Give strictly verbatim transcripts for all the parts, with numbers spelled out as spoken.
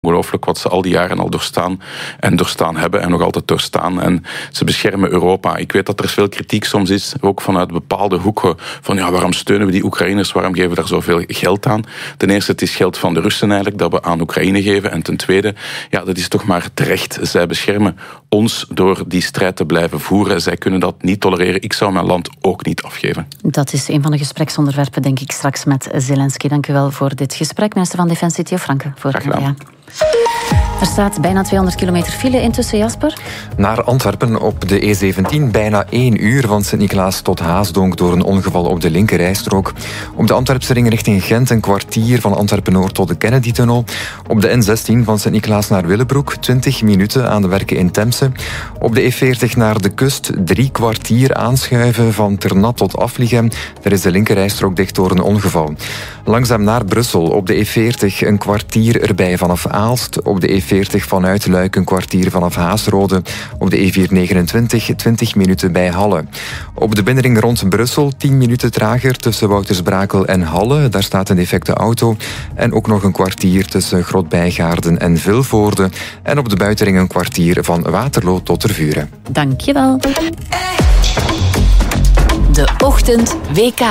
Ongelooflijk wat ze al die jaren al doorstaan en doorstaan hebben en nog altijd doorstaan. En ze beschermen Europa. Ik weet dat er veel kritiek soms is, ook vanuit bepaalde hoeken, van ja, waarom steunen we die Oekraïners, waarom geven we daar zoveel geld aan? Ten eerste, het is geld van de Russen eigenlijk, dat we aan Oekraïne geven. En ten tweede, ja, dat is toch maar terecht. Zij beschermen ons door die strijd te blijven voeren. Zij kunnen dat niet tolereren. Ik zou mijn land ook niet afgeven. Dat is een van de gespreksonderwerpen, denk ik, straks met Zelensky. Dank u wel voor dit gesprek, minister van Defensie Theo Franke. Voor Graag gedaan. Ja. Er staat bijna tweehonderd kilometer file intussen, Jasper. Naar Antwerpen op de E zeventien bijna één uur van Sint-Niklaas tot Haasdonk door een ongeval op de linkerrijstrook. Op de Antwerpse ring richting Gent een kwartier van Antwerpen-Noord tot de Kennedy-tunnel. Op de N zestien van Sint-Niklaas naar Willebroek twintig minuten aan de werken in Temse. Op de E veertig naar de kust drie kwartier aanschuiven van Ternat tot Afligem. Daar is de linkerrijstrook dicht door een ongeval. Langzaam naar Brussel op de E veertig een kwartier erbij vanaf Aalst. Op de E veertig vanuit Luik een kwartier vanaf Haasrode. Op de E vierhonderdnegenentwintig twintig minuten bij Halle. Op de binnenring rond Brussel tien minuten trager tussen Woutersbrakel en Halle. Daar staat een defecte auto. En ook nog een kwartier tussen Grotbijgaarden en Vilvoorde. En op de buitenring een kwartier van Waterloo tot Tervuren. Dank je wel. De Ochtend W K.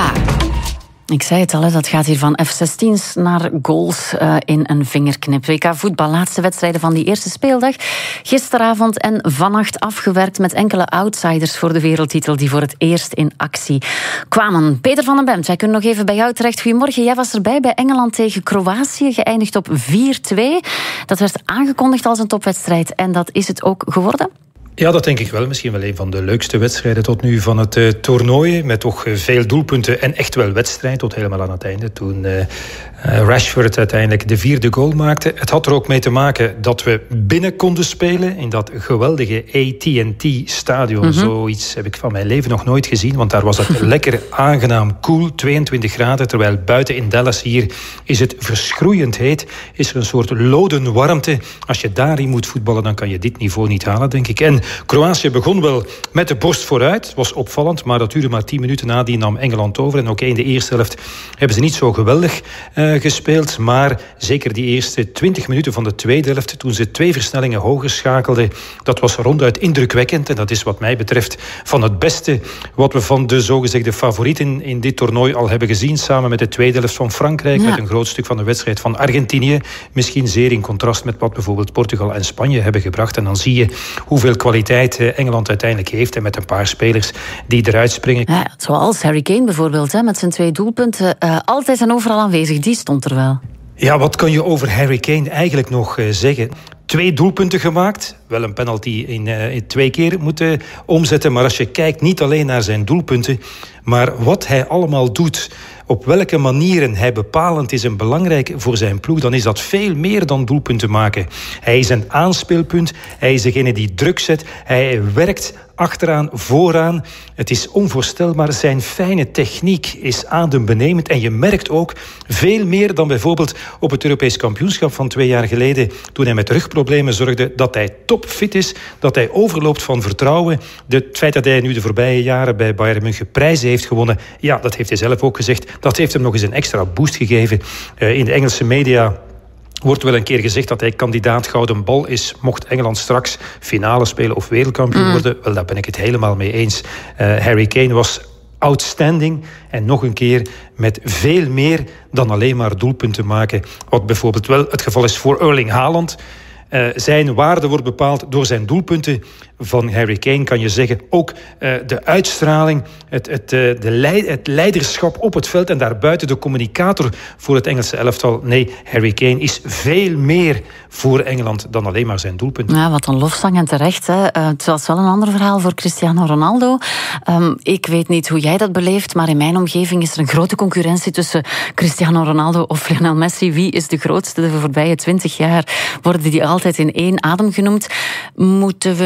Ik zei het al, dat gaat hier van F zestien's naar goals uh, in een vingerknip. W K voetbal, laatste wedstrijden van die eerste speeldag. Gisteravond en vannacht afgewerkt met enkele outsiders voor de wereldtitel die voor het eerst in actie kwamen. Peter van den Bemt, wij kunnen nog even bij jou terecht. Goedemorgen, jij was erbij bij Engeland tegen Kroatië, geëindigd op vier twee. Dat werd aangekondigd als een topwedstrijd en dat is het ook geworden? Ja, dat denk ik wel. Misschien wel een van de leukste wedstrijden tot nu van het uh, toernooi. Met toch uh, veel doelpunten en echt wel wedstrijd tot helemaal aan het einde. Toen uh, uh, Rashford uiteindelijk de vierde goal maakte. Het had er ook mee te maken dat we binnen konden spelen in dat geweldige A T en T-stadion. Mm-hmm. Zoiets heb ik van mijn leven nog nooit gezien. Want daar was het lekker aangenaam koel, tweeëntwintig graden. Terwijl buiten in Dallas hier is het verschroeiend heet. Is er een soort loden warmte. Als je daarin moet voetballen, dan kan je dit niveau niet halen, denk ik. En Kroatië begon wel met de borst vooruit. Het was opvallend, maar dat duurde maar tien minuten nadien nam Engeland over. En oké, okay, in de eerste helft hebben ze niet zo geweldig uh, gespeeld. Maar zeker die eerste twintig minuten van de tweede helft, toen ze twee versnellingen hoger schakelden, dat was ronduit indrukwekkend. En dat is wat mij betreft van het beste wat we van de zogezegde favorieten in dit toernooi al hebben gezien. Samen met de tweede helft van Frankrijk, ja. Met een groot stuk van de wedstrijd van Argentinië. Misschien zeer in contrast met wat bijvoorbeeld Portugal en Spanje hebben gebracht. En dan zie je hoeveel kwaliteit Engeland uiteindelijk heeft en met een paar spelers die eruit springen. Ja, zoals Harry Kane bijvoorbeeld, hè, met zijn twee doelpunten. Uh, altijd en overal aanwezig, die stond er wel. Ja, wat kan je over Harry Kane eigenlijk nog uh, zeggen? Twee doelpunten gemaakt. Wel een penalty in, uh, in twee keer moeten omzetten. Maar als je kijkt niet alleen naar zijn doelpunten, maar wat hij allemaal doet, op welke manieren hij bepalend is en belangrijk voor zijn ploeg, dan is dat veel meer dan doelpunten maken. Hij is een aanspeelpunt. Hij is degene die druk zet. Hij werkt achteraan, vooraan. Het is onvoorstelbaar. Zijn fijne techniek is adembenemend. En je merkt ook veel meer dan bijvoorbeeld op het Europees kampioenschap van twee jaar geleden, toen hij met rugproblemen zorgde, dat hij topfit is, dat hij overloopt van vertrouwen. Het feit dat hij nu de voorbije jaren bij Bayern München prijzen heeft gewonnen, ja, dat heeft hij zelf ook gezegd. Dat heeft hem nog eens een extra boost gegeven. Uh, in de Engelse media wordt wel een keer gezegd dat hij kandidaat gouden bal is, mocht Engeland straks finale spelen of wereldkampioen mm. worden. Wel, daar ben ik het helemaal mee eens. Uh, Harry Kane was outstanding en nog een keer met veel meer dan alleen maar doelpunten maken. Wat bijvoorbeeld wel het geval is voor Erling Haaland. Uh, zijn waarde wordt bepaald door zijn doelpunten. Van Harry Kane kan je zeggen ook uh, de uitstraling, het, het, uh, de leid, het leiderschap op het veld en daarbuiten de communicator voor het Engelse elftal. Nee, Harry Kane is veel meer voor Engeland dan alleen maar zijn doelpunten. Ja, wat een lofzang en terecht. Hè. Uh, het was wel een ander verhaal voor Cristiano Ronaldo. Um, ik weet niet hoe jij dat beleeft, maar in mijn omgeving is er een grote concurrentie tussen Cristiano Ronaldo of Lionel Messi. Wie is de grootste? De voorbije twintig jaar worden die altijd in één adem genoemd. Moeten we nu toch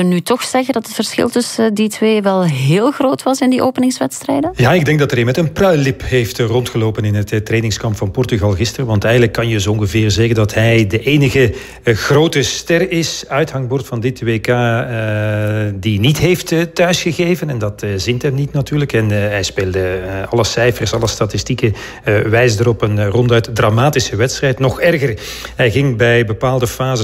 toch zeggen dat het verschil tussen die twee wel heel groot was in die openingswedstrijden? Ja, ik denk dat er een met een pruillip heeft rondgelopen in het trainingskamp van Portugal gisteren. Want eigenlijk kan je zo ongeveer zeggen dat hij de enige grote ster is, uithangbord van dit W K, uh, die niet heeft uh, thuisgegeven. En dat uh, zint hem niet natuurlijk. En uh, hij speelde uh, alle cijfers, alle statistieken uh, wijzen erop een uh, ronduit dramatische wedstrijd. Nog erger, hij ging bij bepaalde fases